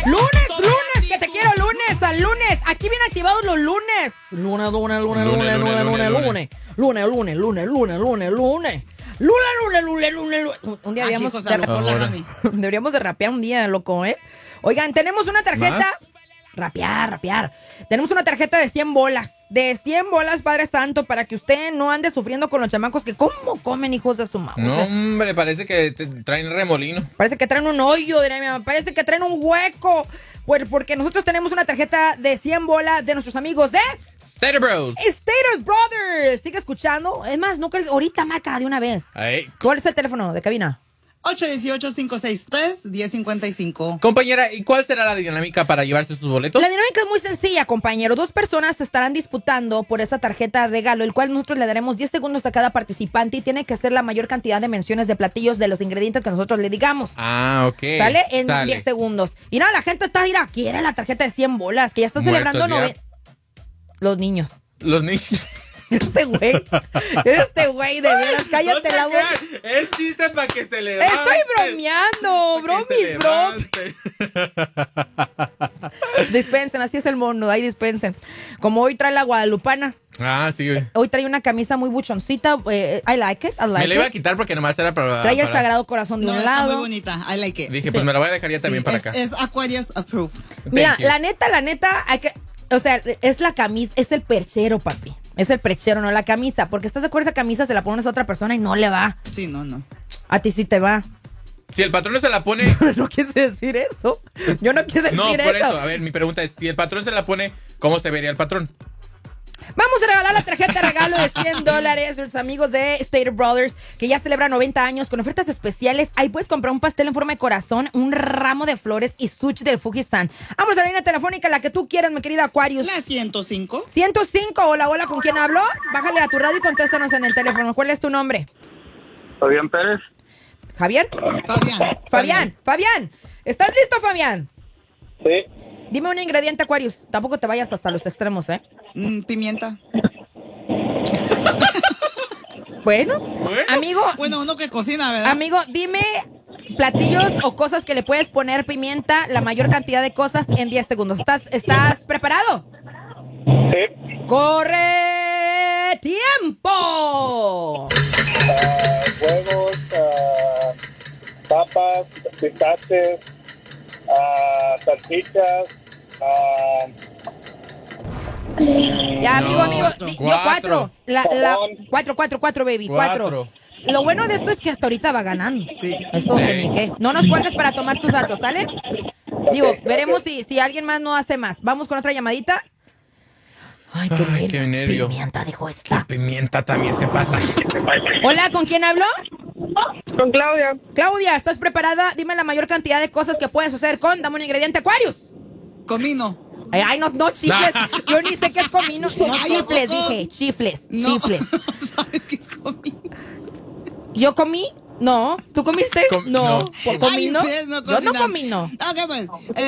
Lunes, que te quiero lunes, al lunes. Aquí bien activados los lunes. Lunes. Un día deberíamos de rapear un día, loco, ¿eh? Oigan, tenemos una tarjeta. Rapear. Tenemos una tarjeta de 100 bolas. De 100 bolas, Padre Santo, para que usted no ande sufriendo con los chamacos que cómo comen, hijos de su madre. No, hombre, parece que traen remolino. Parece que traen un hoyo, diría mi mamá. Parece que traen un hueco. Pues porque nosotros tenemos una tarjeta de 100 bolas de nuestros amigos de Stater Bros. Stater Brothers. Sigue escuchando. Es más, no que ahorita marca de una vez. Ahí. ¿Cuál es el teléfono de cabina? 818-563-1055. Compañera, ¿y cuál será la dinámica para llevarse sus boletos? La dinámica es muy sencilla, compañero. 2 personas se estarán disputando por esta tarjeta de regalo, el cual nosotros le daremos 10 segundos a cada participante y tiene que hacer la mayor cantidad de menciones de platillos de los ingredientes que nosotros le digamos. Ah, ok. ¿Sale? En 10 segundos. Y nada, la gente está, mira, quiere la tarjeta de 100 bolas, que ya está celebrando los niños. Los niños. Este güey, de veras, cállate la boca. Es chiste para que se levante. Estoy bromeando, bromis. Dispensen, así es el mono, ahí dispensen. Como hoy trae la guadalupana. Ah, sí, güey. Hoy trae una camisa muy buchoncita. I like it. Me la iba a quitar porque nomás era para... Trae el Sagrado Corazón de un lado. Está muy bonita. I like it. Dije, pues me la voy a dejar ya también para acá. Es Aquarius approved. Mira, la neta, hay que... O sea, es la camisa, es el perchero, papi. Es el perchero, no la camisa. Porque estás de acuerdo, esa camisa se la pones a otra persona y no le va. Sí, no. A ti sí te va. Si el patrón se la pone... No quise decir eso. Yo no quise decir eso. No, por eso. A ver, mi pregunta es, si el patrón se la pone, ¿cómo se vería el patrón? Vamos a regalar la tarjeta de regalo de $100 a los amigos de Stater Brothers, que ya celebran 90 años con ofertas especiales. Ahí puedes comprar un pastel en forma de corazón, un ramo de flores y sushi del Fuji-san. Vamos a la línea telefónica, la que tú quieras, mi querida Aquarius. La 105. 105, hola, ¿con quién hablo? Bájale a tu radio y contéstanos en el teléfono. ¿Cuál es tu nombre? Fabián Pérez. ¿Javier? Fabián. ¿Estás listo, Fabián? Sí. Dime un ingrediente, Aquarius. Tampoco te vayas hasta los extremos, ¿eh? Pimienta. Bueno, amigo. Bueno, uno que cocina, ¿verdad? Amigo, dime platillos o cosas que le puedes poner pimienta, la mayor cantidad de cosas en 10 segundos. ¿Estás preparado? Sí. ¡Corre tiempo! Huevos, papas, pistaches, salchichas, Ya, amigo, yo 4. Cuatro. 4, baby, 4. Lo bueno de esto es que hasta ahorita va ganando. Sí. Es como que ni qué. No nos cuelgues para tomar tus datos, ¿sale? Digo, veremos si alguien más no hace más. Vamos con otra llamadita. Ay, qué nervio. Pimienta, dijo esta. Pimienta también se pasa. Hola, ¿con quién hablo? Con Claudia. Claudia, ¿estás preparada? Dime la mayor cantidad de cosas que puedes hacer con... Dame un ingrediente, Aquarius. Comino. Ay, no, chifles. Yo ni sé qué es comino. No, chifles, dije. Chifles. ¿Sabes qué es comino? ¿Yo comí? No. ¿Tú comiste? No. ¿Comino? Yo no comino. Ok, pues.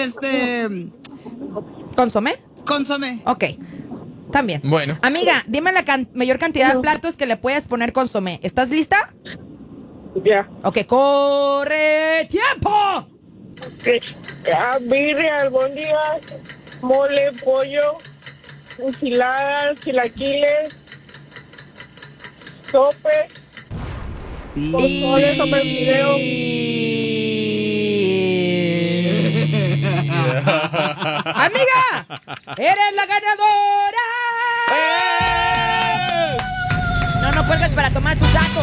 ¿Consomé? Consomé. Ok. También. Bueno. Amiga, dime la mayor cantidad de platos que le puedes poner consomé. ¿Estás lista? Ya. Ok, corre tiempo. Birria, albóndigas, mole, pollo, enchiladas, chilaquiles, sope, pozole, sopa en video. Amiga, eres la ganadora. No cuelgues para tomar tus datos.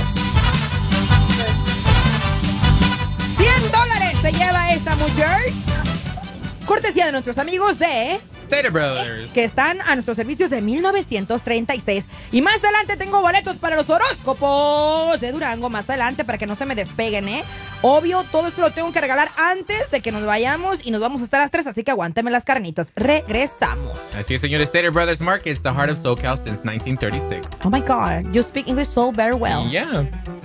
$100 se lleva esta mujer. Cortesía de nuestros amigos de Stater Brothers, que están a nuestros servicios de 1936. Y más adelante tengo boletos para los horóscopos de Durango. Más adelante para que no se me despeguen, ¿eh? Obvio, todo esto lo tengo que regalar antes de que nos vayamos. Y nos vamos hasta las 3, así que aguánteme las carnitas. Regresamos. Así es, señores. Stater Brothers Market is the heart of SoCal since 1936. Oh my God, you speak English so very well. Yeah.